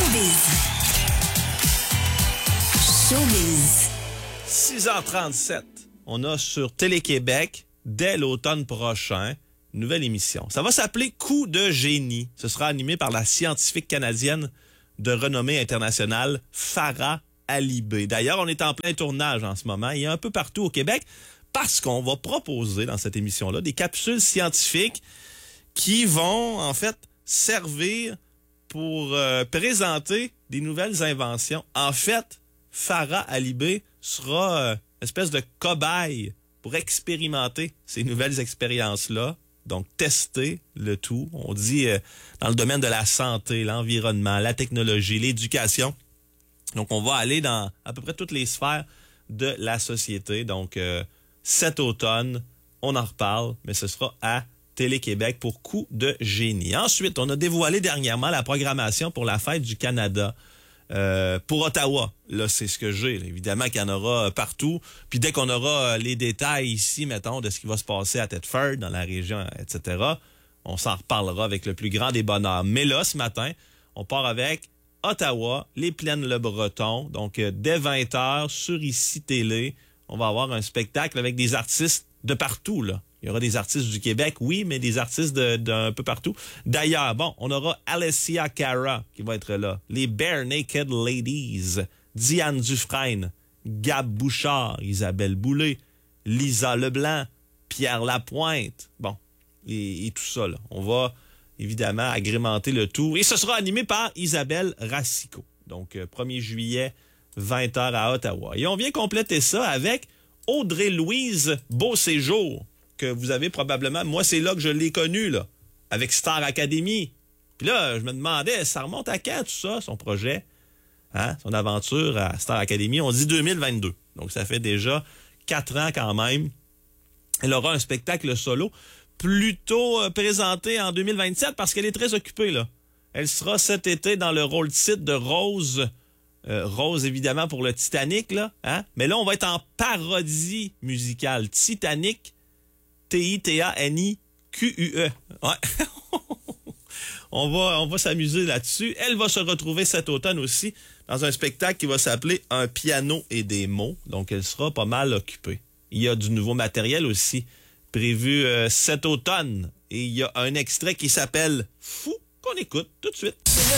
Showbiz. 6h37, on a sur Télé-Québec, dès l'automne prochain, une nouvelle émission. Ça va s'appeler Coup de génie. Ce sera animé par la scientifique canadienne de renommée internationale, Farah Alibé. D'ailleurs, on est en plein tournage en ce moment. Il y a un peu partout au Québec parce qu'on va proposer dans cette émission-là des capsules scientifiques qui vont, en fait, servir pour présenter des nouvelles inventions. En fait, Farah Alibé sera une espèce de cobaye pour expérimenter ces nouvelles expériences-là. Donc, tester le tout. On dit dans le domaine de la santé, l'environnement, la technologie, l'éducation. Donc, on va aller dans à peu près toutes les sphères de la société. Donc, cet automne, on en reparle, mais ce sera à Télé-Québec pour Coup de génie. Ensuite, on a dévoilé dernièrement la programmation pour la Fête du Canada. Pour Ottawa, là, c'est ce que j'ai. Là. Évidemment qu'il y en aura partout. Puis dès qu'on aura les détails ici, mettons, de ce qui va se passer à Thetford, dans la région, etc., on s'en reparlera avec le plus grand des bonheurs. Mais là, ce matin, on part avec Ottawa, les Plaines Le Breton. Donc, dès 20h, sur ICI Télé, on va avoir un spectacle avec des artistes de partout, là. Il y aura des artistes du Québec, oui, mais des artistes d'un peu partout. D'ailleurs, bon, on aura Alessia Cara qui va être là. Les Bare Naked Ladies, Diane Dufresne, Gab Bouchard, Isabelle Boulay, Lisa Leblanc, Pierre Lapointe. Bon, et tout ça, là. On va évidemment agrémenter le tout. Et ce sera animé par Isabelle Racicot. Donc, 1er juillet, 20h à Ottawa. Et on vient compléter ça avec Audrey-Louise Beauséjour, que vous avez probablement... Moi, c'est là que je l'ai connu, là, avec Star Academy. Puis là, je me demandais, ça remonte à quand, tout ça, son projet? Hein? Son aventure à Star Academy. On dit 2022. Donc, ça fait déjà 4 ans quand même. Elle aura un spectacle solo plutôt présenté en 2027 parce qu'elle est très occupée, là. Elle sera cet été dans le rôle titre de Rose. Rose, évidemment, pour le Titanic, là. Hein? Mais là, on va être en parodie musicale. Titanic, Titanique. Ouais. on va s'amuser là-dessus. Elle va se retrouver cet automne aussi dans un spectacle qui va s'appeler Un piano et des mots. Donc, elle sera pas mal occupée. Il y a du nouveau matériel aussi prévu cet automne. Et il y a un extrait qui s'appelle Fou qu'on écoute tout de suite.